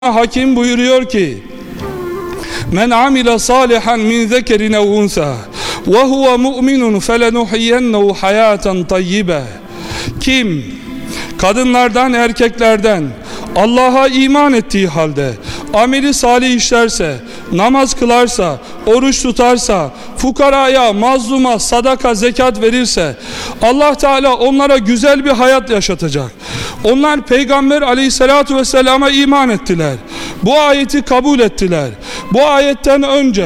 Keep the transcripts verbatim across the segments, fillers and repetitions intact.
Hakim buyuruyor ki: "Men amile salihan min zekerin ev unsa ve huve mu'minun felenuhyiyennehu hayaten tayyibe." Kim kadınlardan erkeklerden Allah'a iman ettiği halde ameli salih işlerse, namaz kılarsa, oruç tutarsa, fukaraya, mazluma sadaka, zekat verirse Allah Teala onlara güzel bir hayat yaşatacak. Onlar Peygamber Aleyhisselatü Vesselam'a iman ettiler. Bu ayeti kabul ettiler. Bu ayetten önce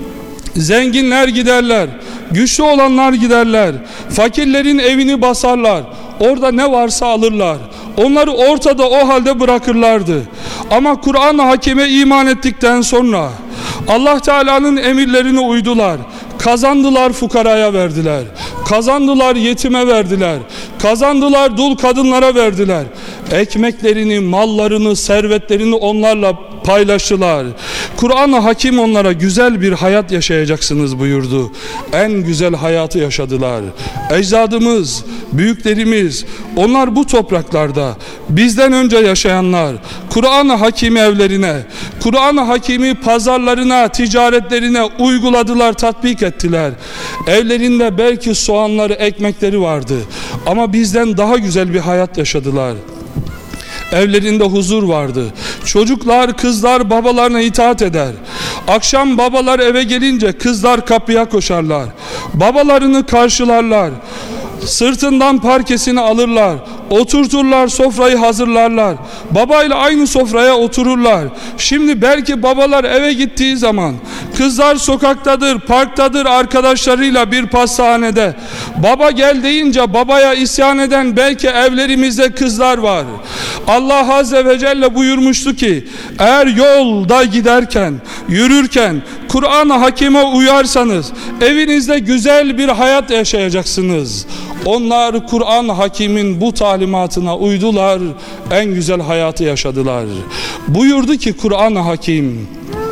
zenginler giderler, güçlü olanlar giderler, fakirlerin evini basarlar, orada ne varsa alırlar. Onları ortada o halde bırakırlardı. Ama Kur'an-ı Hakim'e iman ettikten sonra Allah Teala'nın emirlerine uydular. Kazandılar, fukaraya verdiler. Kazandılar, yetime verdiler. Kazandılar, dul kadınlara verdiler. Ekmeklerini, mallarını, servetlerini onlarla paylaştılar. Kur'an-ı Hakim onlara güzel bir hayat yaşayacaksınız buyurdu. En güzel hayatı yaşadılar. Ecdadımız, büyüklerimiz, onlar bu topraklarda bizden önce yaşayanlar Kur'an-ı Hakim'i evlerine, Kur'an-ı Hakim'i pazarlarına, ticaretlerine uyguladılar, tatbik ettiler. Evlerinde belki soğanları, ekmekleri vardı ama bizden daha güzel bir hayat yaşadılar. Evlerinde huzur vardı. Çocuklar, kızlar babalarına itaat eder. Akşam babalar eve gelince kızlar kapıya koşarlar. Babalarını karşılarlar. Sırtından parkesini alırlar. Oturturlar, sofrayı hazırlarlar. Babayla aynı sofraya otururlar. Şimdi belki babalar eve gittiği zaman kızlar sokaktadır, parktadır, arkadaşlarıyla bir pastanede. Baba gel deyince babaya isyan eden belki evlerimizde kızlar var. Allah Azze ve Celle buyurmuştu ki: eğer yolda giderken, yürürken Kur'an-ı Hakim'e uyarsanız evinizde güzel bir hayat yaşayacaksınız. Onlar Kur'an-ı Hakim'in bu talimatına uydular, en güzel hayatı yaşadılar. Buyurdu ki Kur'an-ı Hakim: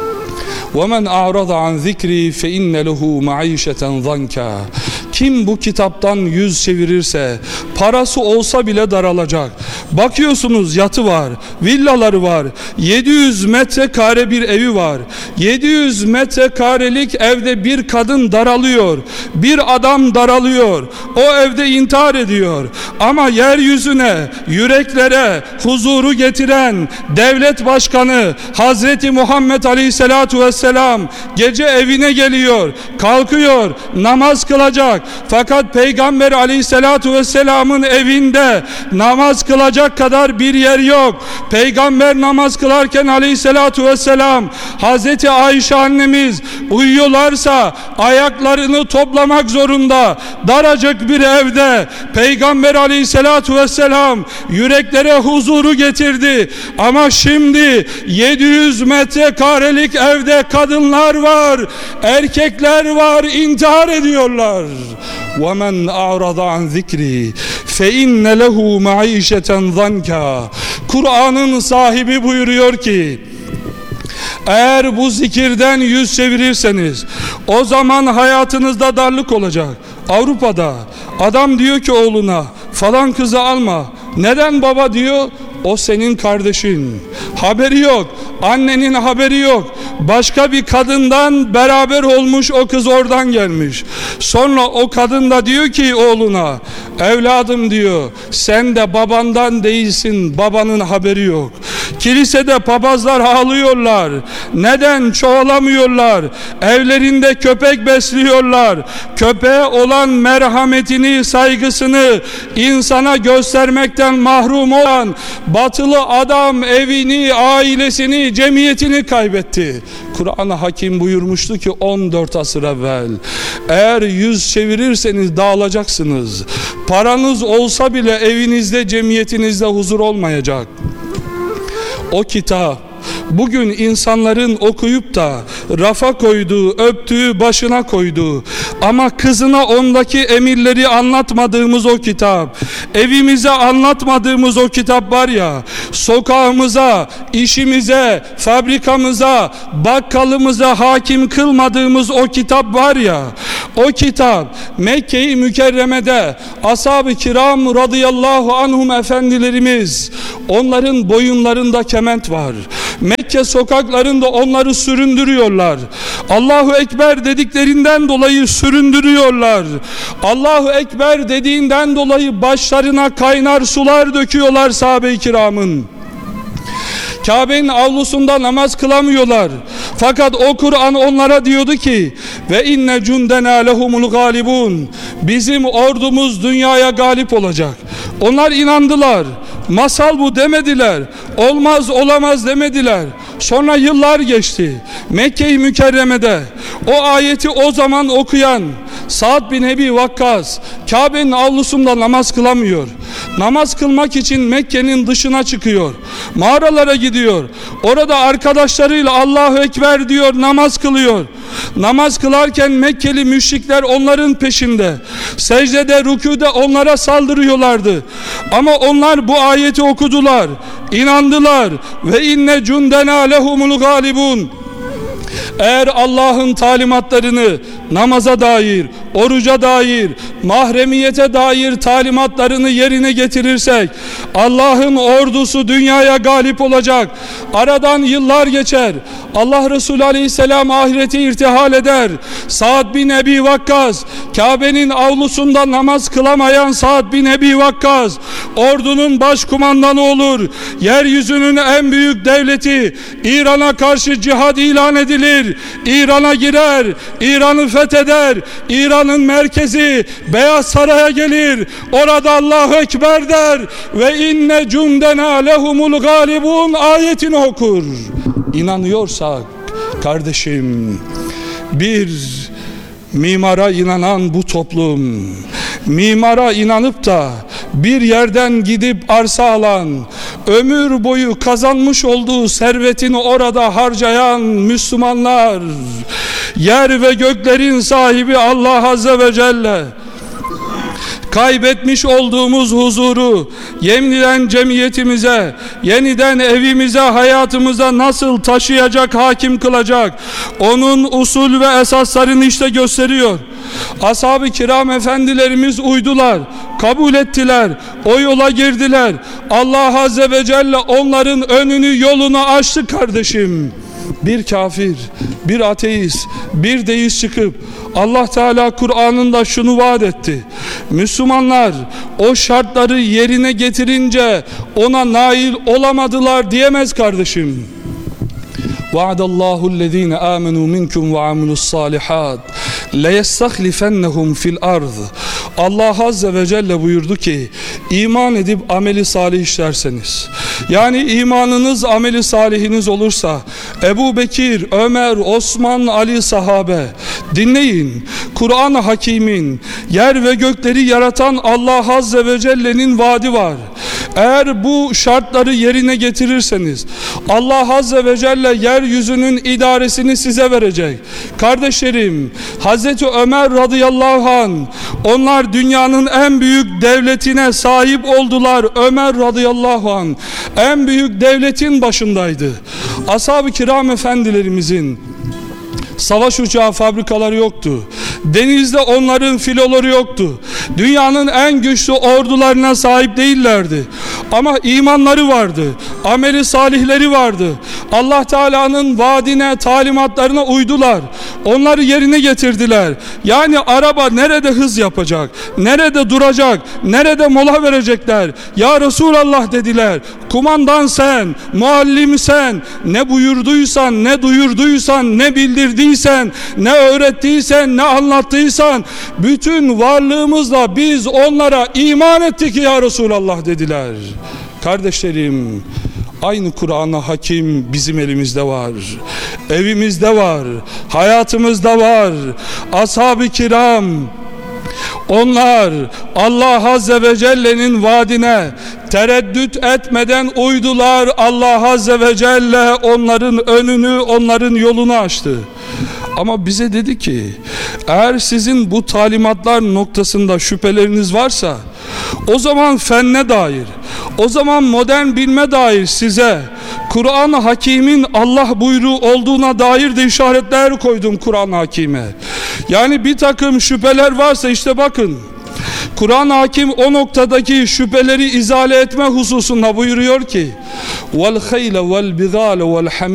وَمَنْ أَعْرَضَ عَنْ ذِكْرِي فَإِنَّ لَهُ مَعِيشَةً ضَنْكَا. Kim bu kitaptan yüz çevirirse parası olsa bile daralacak. Bakıyorsunuz yatı var, villaları var, yedi yüz metrekare bir evi var. yedi yüz metrekarelik evde bir kadın daralıyor, bir adam daralıyor, o evde intihar ediyor. Ama yeryüzüne, yüreklere huzuru getiren devlet başkanı Hazreti Muhammed Aleyhisselatu Vesselam gece evine geliyor, kalkıyor, namaz kılacak. Fakat Peygamber Aleyhisselatu Vesselam'ın evinde namaz kılacak kadar bir yer yok. Peygamber namaz kılarken Aleyhisselatu Vesselam, Hazreti Ayşe annemiz uyuyorlarsa ayaklarını toplamak zorunda. Daracık bir evde Peygamber Aleyhisselatu Vesselam yüreklere huzuru getirdi. Ama şimdi yedi yüz metrekarelik evde kadınlar var, erkekler var, intihar ediyorlar. وَمَنْ أَعْرَضَ عَنْ ذِكْرِي فَإِنَّ لَهُ مَعِيشَةً ضَنْكَا. Kur'an'ın sahibi buyuruyor ki: eğer bu zikirden yüz çevirirseniz o zaman hayatınızda darlık olacak. Avrupa'da adam diyor ki oğluna falan kızı alma. Neden baba diyor? O senin kardeşin. Haberi yok. Annenin haberi yok. Başka bir kadından beraber olmuş, o kız oradan gelmiş. Sonra o kadın da diyor ki oğluna: evladım diyor, sen de babandan değilsin, babanın haberi yok. Kilisede papazlar ağlıyorlar. Neden? Çoğalamıyorlar. Evlerinde köpek besliyorlar. Köpeğe olan merhametini, saygısını insana göstermekten mahrum olan batılı adam evini, ailesini, cemiyetini kaybetti. Kur'an-ı Hakim buyurmuştu ki on dört asır evvel, eğer yüz çevirirseniz dağılacaksınız. Paranız olsa bile evinizde, cemiyetinizde huzur olmayacak. O kitap bugün insanların okuyup da rafa koyduğu, öptüğü, başına koyduğu ama kızına ondaki emirleri anlatmadığımız o kitap, evimize anlatmadığımız o kitap var ya, sokağımıza, işimize, fabrikamıza, bakkalımıza hakim kılmadığımız o kitap var ya, o kitap Mekke-i Mükerreme'de ashab-ı kiram radıyallahu anhum efendilerimiz, onların boyunlarında kement var. Mekke sokaklarında onları süründürüyorlar. Allahu Ekber dediklerinden dolayı süründürüyorlar. Allahu Ekber dediğinden dolayı başlarına kaynar sular döküyorlar sahabe-i kiramın. Kabe'nin avlusunda namaz kılamıyorlar. Fakat o Kur'an onlara diyordu ki ve inne cundena lehumul galibun, bizim ordumuz dünyaya galip olacak. Onlar inandılar. Masal bu demediler. Olmaz olamaz demediler. Sonra yıllar geçti. Mekke-i Mükerreme'de o ayeti o zaman okuyan Sa'd bin Ebi Vakkas Kabe'nin avlusunda namaz kılamıyor. Namaz kılmak için Mekke'nin dışına çıkıyor. Mağaralara gidiyor. Orada arkadaşlarıyla Allahu Ekber diyor, namaz kılıyor. Namaz kılarken Mekkeli müşrikler onların peşinde. Secdede, rükûde onlara saldırıyorlardı. Ama onlar bu ayeti okudular, inandılar. Ve inne cundena lehumul galibun. Eğer Allah'ın talimatlarını namaza dair, oruca dair, mahremiyete dair talimatlarını yerine getirirsek Allah'ın ordusu dünyaya galip olacak. Aradan yıllar geçer. Allah Resulü Aleyhisselam ahireti irtihal eder. Sa'd bin Ebi Vakkas, Kabe'nin avlusunda namaz kılamayan Sa'd bin Ebi Vakkas ordunun başkumandanı olur. Yeryüzünün en büyük devleti, İran'a karşı cihad ilan edilir. İran'a girer, İran'ı fetheder. İran'ın merkezi Beyaz Saray'a gelir. Orada Allahu Ekber der ve inne cundena lehumul galibun ayetini okur. İnanıyorsak kardeşim, bir mimara inanan bu toplum, mimara inanıp da bir yerden gidip arsa alan, ömür boyu kazanmış olduğu servetini orada harcayan Müslümanlar, yer ve göklerin sahibi Allah Azze ve Celle kaybetmiş olduğumuz huzuru yeniden cemiyetimize, yeniden evimize, hayatımıza nasıl taşıyacak, hakim kılacak, onun usul ve esaslarını işte gösteriyor. Ashab-ı kiram efendilerimiz uydular, kabul ettiler, o yola girdiler. Allah Azze ve Celle onların önünü, yolunu açtı kardeşim. Bir kafir, bir ateist, bir deist çıkıp Allah Teala Kur'an'ında şunu vaat etti: Müslümanlar o şartları yerine getirince ona nail olamadılar diyemez kardeşim. Vaadallahu ellezine amenu minkum ve amilus salihat leyestahlifennehum fil ard. Allah Azze ve Celle buyurdu ki, iman edip ameli salih işlerseniz, yani imanınız ameli salihiniz olursa, Ebu Bekir, Ömer, Osman, Ali sahabe, dinleyin, Kur'an-ı Hakim'in yer ve gökleri yaratan Allah Azze ve Celle'nin vaadi var. Eğer bu şartları yerine getirirseniz Allah Azze ve Celle yeryüzünün idaresini size verecek. Kardeşlerim, Hazreti Ömer radıyallahu anh, onlar dünyanın en büyük devletine sahip oldular. Ömer radıyallahu anh en büyük devletin başındaydı. Ashab-ı kiram efendilerimizin savaş uçağı fabrikaları yoktu. Denizde onların filoları yoktu. Dünyanın en güçlü ordularına sahip değillerdi. Ama imanları vardı. Ameli salihleri vardı. Allah Teala'nın vaadine, talimatlarına uydular. Onları yerine getirdiler. Yani araba nerede hız yapacak? Nerede duracak? Nerede mola verecekler? Ya Resulallah dediler. Kumandan sen, muallim sen, ne buyurduysan, ne duyurduysan, ne bildirdiysen, ne öğrettiysen, ne anlattıysan, bütün varlığımızla biz onlara iman ettik ya Resulallah dediler. Kardeşlerim, aynı Kur'an-ı Hakim bizim elimizde var, evimizde var, hayatımızda var. Ashab-ı kiram, onlar Allah Azze ve Celle'nin vaadine tereddüt etmeden uydular. Allah Azze ve Celle onların önünü, onların yolunu açtı. Ama bize dedi ki, eğer sizin bu talimatlar noktasında şüpheleriniz varsa, o zaman fenne dair, o zaman modern bilme dair size Kur'an-ı Hakim'in Allah buyruğu olduğuna dair de işaretler koydum Kur'an-ı Hakim'e. Yani bir takım şüpheler varsa işte bakın, Kur'an hakim o noktadaki şüpheleri izale etme hususunda buyuruyor ki: "Vel hayla vel bigale vel